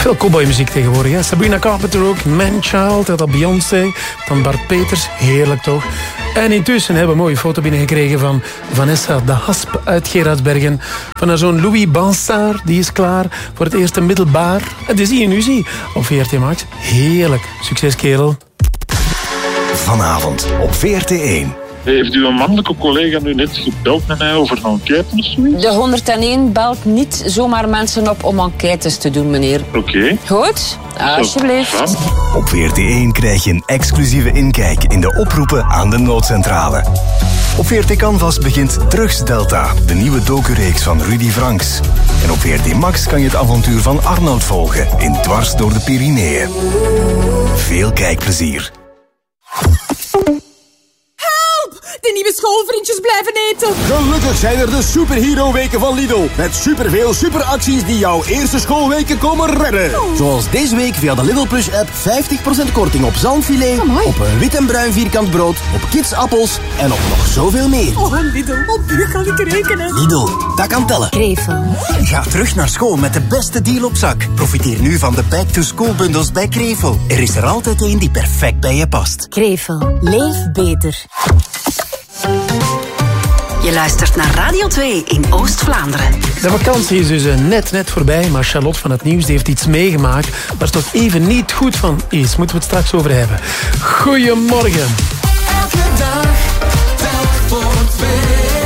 Veel cowboymuziek tegenwoordig. Hè? Sabrina Carpenter ook, Manchild, dat Beyoncé, dan Bart Peters, heerlijk toch? En intussen hebben we een mooie foto binnengekregen van Vanessa de Hasp uit Gerardsbergen. Van haar zoon Louis Bansard, die is klaar voor het eerste middelbaar. Het is hier nu zie op VRT Max. Heerlijk. Succes, kerel. Vanavond op VRT1. Heeft uw mannelijke collega nu net gebeld met mij over een enquête of zoiets? De 101 belt niet zomaar mensen op om enquêtes te doen, meneer. Oké. Goed, alsjeblieft. Op VRT1 krijg je een exclusieve inkijk in de oproepen aan de noodcentrale. Op VRT Canvas begint Drugs Delta, de nieuwe docureeks van Rudy Franks. En op VRT Max kan je het avontuur van Arnoud volgen in Dwars door de Pyreneeën. Veel kijkplezier. De nieuwe schoolvriendjes blijven eten. Gelukkig zijn er de superhero-weken van Lidl. Met superveel superacties die jouw eerste schoolweken komen redden. Zoals deze week via de Lidl Plus-app 50% korting op zalmfilet, op een wit en bruin vierkant brood, op kidsappels en op nog zoveel meer. Oh, Lidl, op u kan ik rekenen. Lidl, dat kan tellen. Krevel. Ga terug naar school met de beste deal op zak. Profiteer nu van de back-to-school-bundels bij Krevel. Er is er altijd één die perfect bij je past. Krevel. Leef beter. Je luistert naar Radio 2 in Oost-Vlaanderen. De vakantie is dus net voorbij, maar Charlotte van het Nieuws heeft iets meegemaakt waar ze toch even niet goed van is. Moeten we het straks over hebben. Goedemorgen. Elke dag, telk voor twee.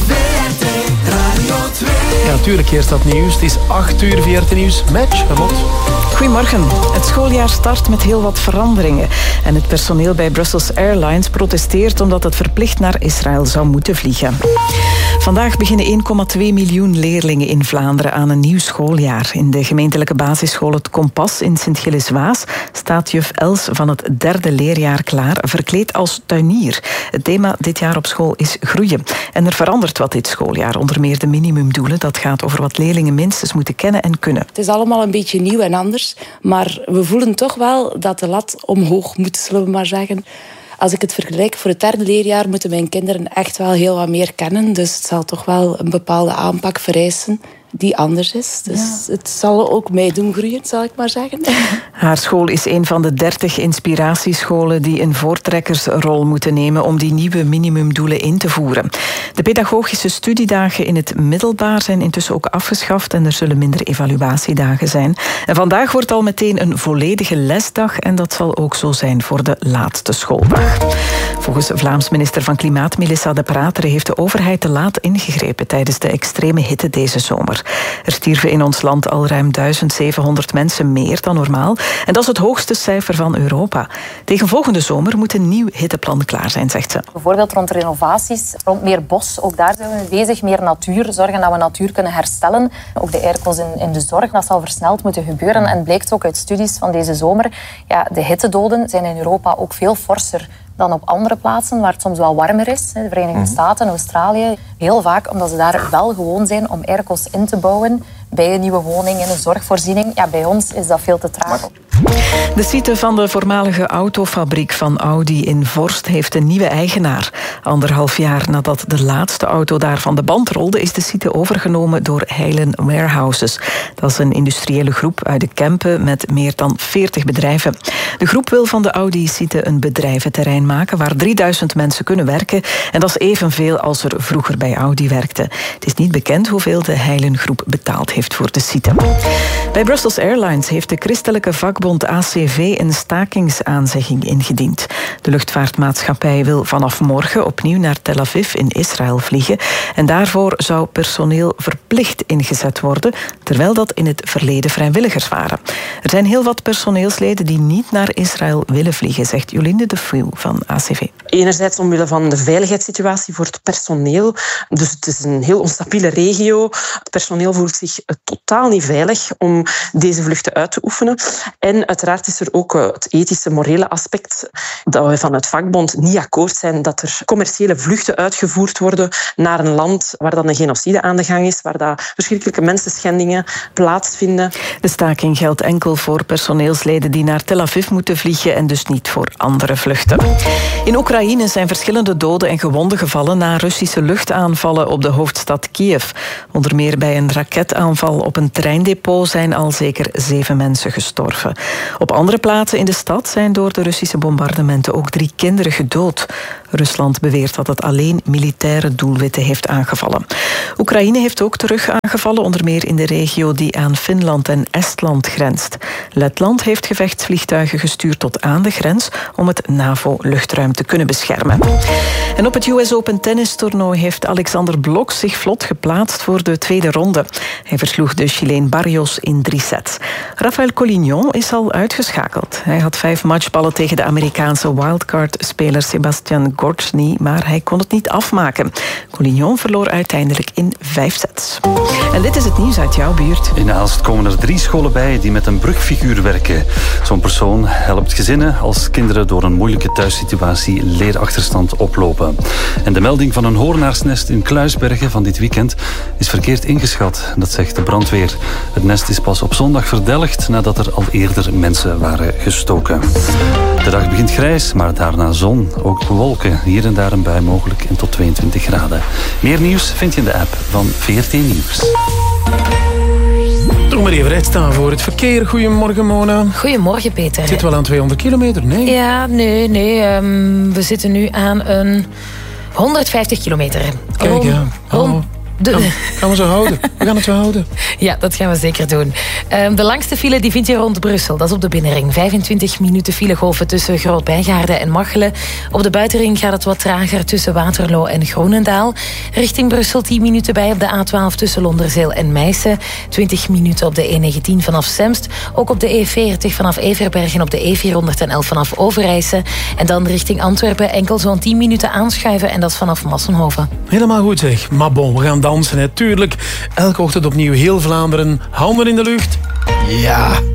VRT Radio 2. Ja, natuurlijk eerst dat nieuws. Het is 8 uur VRT Nieuws met Charlotte. Goedemorgen. Het schooljaar start met heel wat veranderingen. En het personeel bij Brussels Airlines protesteert omdat het verplicht naar Israël zou moeten vliegen. Vandaag beginnen 1,2 miljoen leerlingen in Vlaanderen aan een nieuw schooljaar. In de gemeentelijke basisschool Het Kompas in Sint-Gilles-Waas staat juf Els van het 3e leerjaar klaar, verkleed als tuinier. Het thema dit jaar op school is groeien. En er verandert wat dit schooljaar, onder meer de minimumdoelen. Dat gaat over wat leerlingen minstens moeten kennen en kunnen. Het is allemaal een beetje nieuw en anders, maar we voelen toch wel dat de lat omhoog moet, zullen we maar zeggen. Als ik het vergelijk, voor het 3e leerjaar moeten mijn kinderen echt wel heel wat meer kennen. Dus het zal toch wel een bepaalde aanpak vereisen die anders is. Dus het zal ook mij doen groeien, zal ik maar zeggen. Haar school is een van de 30 inspiratiescholen die een voortrekkersrol moeten nemen om die nieuwe minimumdoelen in te voeren. De pedagogische studiedagen in het middelbaar zijn intussen ook afgeschaft en er zullen minder evaluatiedagen zijn. En vandaag wordt al meteen een volledige lesdag en dat zal ook zo zijn voor de laatste schooldag. Volgens Vlaams minister van Klimaat Melissa De Prateren heeft de overheid te laat ingegrepen tijdens de extreme hitte deze zomer. Er stierven in ons land al ruim 1700 mensen meer dan normaal. En dat is het hoogste cijfer van Europa. Tegen volgende zomer moet een nieuw hitteplan klaar zijn, zegt ze. Bijvoorbeeld rond renovaties, rond meer bos. Ook daar zijn we bezig. Meer natuur, zorgen dat we natuur kunnen herstellen. Ook de airco's in de zorg, dat zal versneld moeten gebeuren. En blijkt ook uit studies van deze zomer. Ja, de hittedoden zijn in Europa ook veel forser dan op andere plaatsen waar het soms wel warmer is. De Verenigde Staten, Australië. Heel vaak omdat ze daar wel gewoon zijn om airco's in te bouwen bij een nieuwe woning, in een zorgvoorziening. Ja, bij ons is dat veel te traag. De site van de voormalige autofabriek van Audi in Vorst heeft een nieuwe eigenaar. 1,5 jaar nadat de laatste auto daar van de band rolde, is de site overgenomen door Heilen Warehouses. Dat is een industriële groep uit de Kempen met meer dan 40 bedrijven. De groep wil van de Audi-site een bedrijventerrein maken waar 3000 mensen kunnen werken. En dat is evenveel als er vroeger bij Audi werkte. Het is niet bekend hoeveel de Heilen groep betaald heeft voor de site. Bij Brussels Airlines heeft de christelijke vakbond ACV een stakingsaanzegging ingediend. De luchtvaartmaatschappij wil vanaf morgen opnieuw naar Tel Aviv in Israël vliegen. En daarvoor zou personeel verplicht ingezet worden, terwijl dat in het verleden vrijwilligers waren. Er zijn heel wat personeelsleden die niet naar Israël willen vliegen, zegt Jolinde de Fuil van ACV. Enerzijds omwille van de veiligheidssituatie voor het personeel. Dus het is een heel onstabiele regio. Het personeel voelt zich totaal niet veilig om deze vluchten uit te oefenen. En uiteraard is er ook het ethische, morele aspect dat we van het vakbond niet akkoord zijn dat er commerciële vluchten uitgevoerd worden naar een land waar dan een genocide aan de gang is, waar dat verschrikkelijke mensenschendingen plaatsvinden. De staking geldt enkel voor personeelsleden die naar Tel Aviv moeten vliegen en dus niet voor andere vluchten. In Oekraïne zijn verschillende doden en gewonden gevallen na Russische luchtaanvallen op de hoofdstad Kiev. Onder meer bij een raketaanval aanval op een treindepot zijn al zeker 7 mensen gestorven. Op andere plaatsen in de stad zijn door de Russische bombardementen ook 3 kinderen gedood. Rusland beweert dat het alleen militaire doelwitten heeft aangevallen. Oekraïne heeft ook terug aangevallen, onder meer in de regio die aan Finland en Estland grenst. Letland heeft gevechtsvliegtuigen gestuurd tot aan de grens om het NAVO-luchtruim te kunnen beschermen. En op het US Open tennistoernooi heeft Alexander Blok zich vlot geplaatst voor de tweede ronde. Hij versloeg de Chileen Barrios in 3 sets. Rafael Collignon is al uitgeschakeld. Hij had 5 matchballen tegen de Amerikaanse wildcard-speler Sebastian Gorgny, maar hij kon het niet afmaken. Collignon verloor uiteindelijk in 5 sets. En dit is het nieuws uit jouw buurt. In Aalst komen er 3 scholen bij die met een brugfiguur werken. Zo'n persoon helpt gezinnen als kinderen door een moeilijke thuissituatie leerachterstand oplopen. En de melding van een hoornaarsnest in Kluisbergen van dit weekend is verkeerd ingeschat. Dat zegt de brandweer. Het nest is pas op zondag verdelgd nadat er al eerder mensen waren gestoken. De dag begint grijs, maar daarna zon. Ook wolken, hier en daar een bui mogelijk en tot 22 graden. Meer nieuws vind je in de app van VRT Nieuws. Toch maar even recht staan voor het verkeer. Goedemorgen, Mona. Goedemorgen, Peter. Zit wel aan 200 kilometer, nee? Ja, nee. We zitten nu aan een 150 kilometer. Kijk, ja. Gaan we zo houden. We gaan het zo houden. Ja, dat gaan we zeker doen. De langste file die vind je rond Brussel. Dat is op de binnenring. 25 minuten filegolven tussen Groot-Bijgaarden en Machelen. Op de buitenring gaat het wat trager tussen Waterloo en Groenendaal. Richting Brussel 10 minuten bij op de A12 tussen Londerzeel en Meissen. 20 minuten op de E19 vanaf Semst. Ook op de E40 vanaf Everbergen, op de E411 vanaf Overijse. En dan richting Antwerpen enkel zo'n 10 minuten aanschuiven. En dat is vanaf Massenhoven. Helemaal goed zeg. Maar bon, we gaan dansen. Natuurlijk, elke ochtend opnieuw heel Vlaanderen. Handen in de lucht. Ja.